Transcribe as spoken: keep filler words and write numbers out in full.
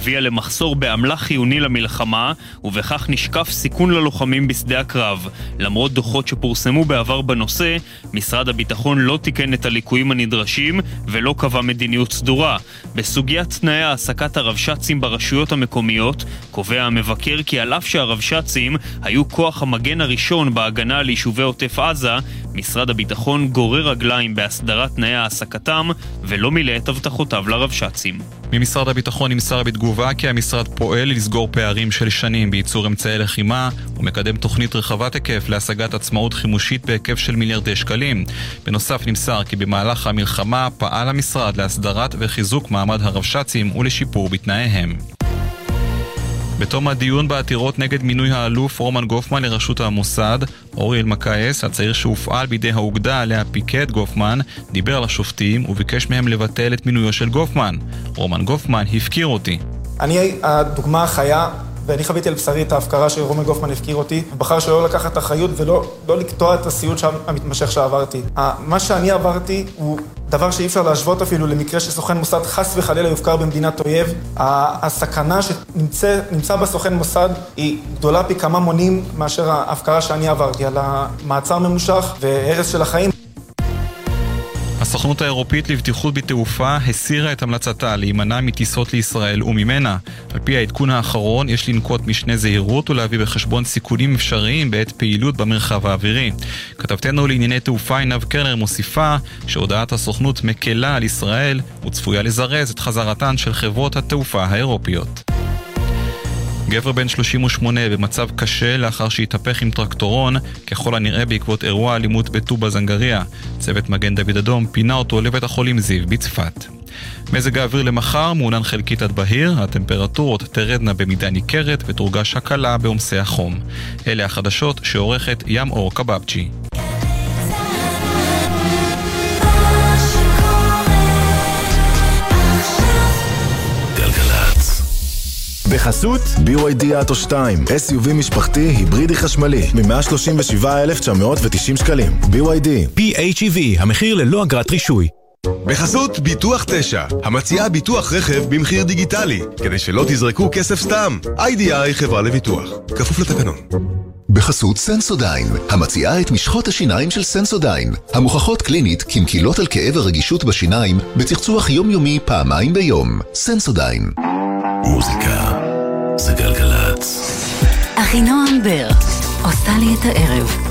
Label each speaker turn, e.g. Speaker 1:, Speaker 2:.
Speaker 1: הביאה למחסור באמל"ח חיוני למלחמה, ובכך נשקף סיכון ללוחמים בשדה הקרב. למרות דוחות שפורסמו בעבר בנושא, משרד הביטחון לא תיקן את הליקויים הנדרשים ולא קבע מדיניות סדורה. בסוגיית תנאי העסקת הרבש"צים ברשויות המקומיות, קובע המבקר כי על אף שהרבש"צים היו כוח המגן הראשון בהגנה על יישובי עוטף עזה, משרד הביטחון גורר רגליים בהסדרת תנאי העסקתם ולא מילא את הבטחותיו לרבש"צים.
Speaker 2: ממשרד הביטחון נמסר בתגובה כי המשרד פועל לסגור פערים של שנים בייצור אמצעי לחימה ומקדם תוכנית רחבת היקף להשגת עצמאות חימושית בהיקף של מיליארדי שקלים. בנוסף נמסר כי במהלך המלחמה פעל המשרד להסדרת וחיזוק מעמד הרבש"צים ולשיפור בתנאיהם. בתום הדיון בעתירות נגד מינוי האלוף רומן גופמן לראשות המוסד, אורי אלמקייס, הצעיר שהופעל בידי האוגדה עליה פיקד גופמן, דיבר על השופטים וביקש מהם לבטל את מינויו של גופמן. רומן גופמן הפקיר אותי.
Speaker 3: אני הדוגמה החיה, ואני חוויתי על בשרי את ההפקרה שרומן גופמן הפקיר אותי, ובחר שלא לקחת אחריות ולא לא לקטוע את הסיוט המתמשך שעברתי. מה שאני עברתי הוא דבר שאי אפשר להשוות אפילו למקרה שסוכן מוסד חס וחלילה יופקר במדינת אויב. הסכנה שנמצא בסוכן מוסד היא גדולה פי כמה מונים מאשר ההפקרה שאני עברתי, על המעצר ממושך והרס של החיים.
Speaker 2: הסוכנות האירופית לבטיחות בתעופה הסירה את המלצתה להימנע מטיסות לישראל וממנה. על פי העדכון האחרון יש לנקוט משנה זהירות ולהביא בחשבון סיכונים אפשריים בעת פעילות במרחב האווירי. כתבתנו לענייני תעופה עינב קרנר מוסיפה שהודעת הסוכנות מקלה על ישראל וצפויה לזרז את חזרתן של חברות התעופה האירופיות. גבר בן שלושים ושמונה במצב קשה לאחר שהתהפך עם טרקטורון, ככל הנראה בעקבות אירוע אלימות בטובה זנגריה. צוות מגן דוד אדום פינה אותו לבית החולים זיו בצפת. מזג האוויר למחר מעונן חלקית עד בהיר, הטמפרטורות תרדנה במידה ניכרת ותורגש הקלה בעומסי החום. אלה החדשות שעורכת ים אור קבבצ'י.
Speaker 4: בחסות בי וואי די אטו שתיים, אס יו וי משפחתי היברידי חשמלי מ-מאה שלושים ושבעה אלף תשע מאות ותשעים שקלים. בי וואי די
Speaker 5: פי אייץ' אי וי, המחיר ללא אגרת רישוי.
Speaker 6: בחסות ביטוח תשע, המציעה ביטוח רכב במחיר דיגיטלי, כדי שלא תזרקו כסף סתם. איי די איי חברה לביטוח, כפוף לתקנון.
Speaker 7: בחסות סנסודיין, המציעה את משחות השיניים של סנסודיין, המוכחות קלינית כמקילות על כאב הרגישות בשיניים בצחצוח יומיומי פעמיים ביום. סנסודיין.
Speaker 8: מוזיקה זה גלגלצ.
Speaker 9: אחינועם בר עושה לי את הערב.